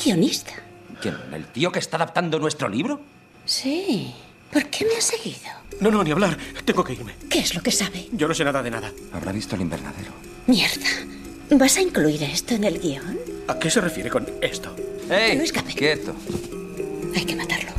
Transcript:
guionista. ¿Quién? ¿El tío que está adaptando nuestro libro? Sí. ¿Por qué me ha seguido? No, ni hablar. Tengo que irme. ¿Qué es lo que sabe? Yo no sé nada de nada. Habrá visto el invernadero. Mierda. ¿Vas a incluir esto en el guión? ¿A qué se refiere con esto? ¡Ey! No escape. ¡Quieto! Hay que matarlo.